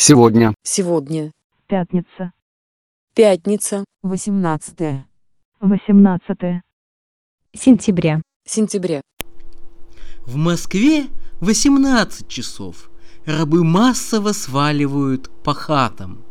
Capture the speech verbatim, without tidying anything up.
Сегодня. Сегодня. Пятница. Пятница. Восемнадцатое. Восемнадцатое. Сентября. Сентября. В Москве восемнадцать часов. Рабы массово сваливают по хатам.